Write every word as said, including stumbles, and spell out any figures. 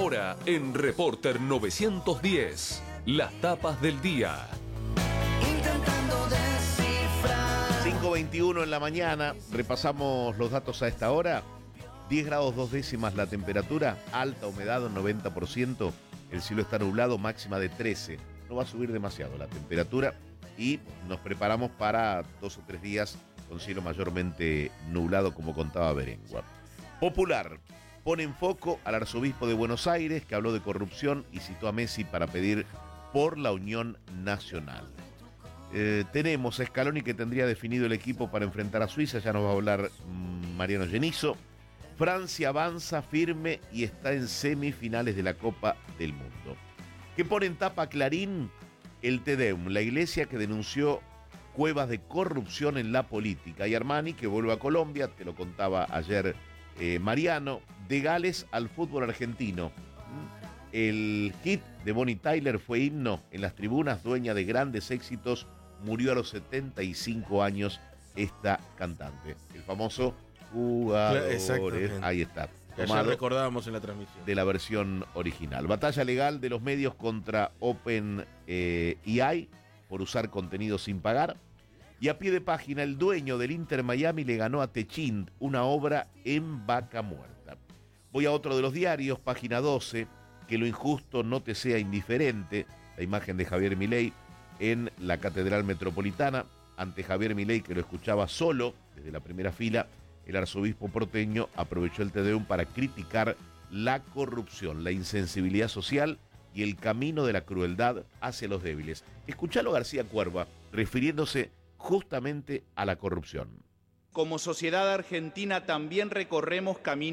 Ahora en Reporter novecientos diez, las tapas del día. Intentando descifrar. cinco veintiuno en la mañana, repasamos los datos a esta hora. diez grados dos décimas la temperatura, alta humedad noventa por ciento, el cielo está nublado, máxima de trece. No va a subir demasiado la temperatura y nos preparamos para dos o tres días con cielo mayormente nublado, como contaba Berengua. Popular pone en foco al arzobispo de Buenos Aires, que habló de corrupción y citó a Messi para pedir por la unión nacional. Eh, tenemos a Scaloni, que tendría definido el equipo para enfrentar a Suiza, ya nos va a hablar mmm, Mariano Genizo. Francia avanza firme y está en semifinales de la Copa del Mundo. ¿Qué pone en tapa Clarín? El Te Deum, la iglesia que denunció cuevas de corrupción en la política. Y Armani, que vuelve a Colombia, te lo contaba ayer eh, Mariano. De Gales al fútbol argentino. El hit de Bonnie Tyler fue himno en las tribunas, dueña de grandes éxitos. Murió a los setenta y cinco años esta cantante. El famoso Jugadores. Ahí está. Que ya recordábamos en la transmisión. De la versión original. Batalla legal de los medios contra Open eh, A I por usar contenido sin pagar. Y a pie de página, el dueño del Inter Miami le ganó a Techint una obra en Vaca Muerta. Voy a otro de los diarios, página doce, que lo injusto no te sea indiferente. La imagen de Javier Milei en la Catedral Metropolitana, ante Javier Milei, que lo escuchaba solo desde la primera fila. El arzobispo porteño aprovechó el Te Deum para criticar la corrupción, la insensibilidad social y el camino de la crueldad hacia los débiles. Escuchalo García Cuerva, refiriéndose justamente a la corrupción. Como sociedad argentina también recorremos caminos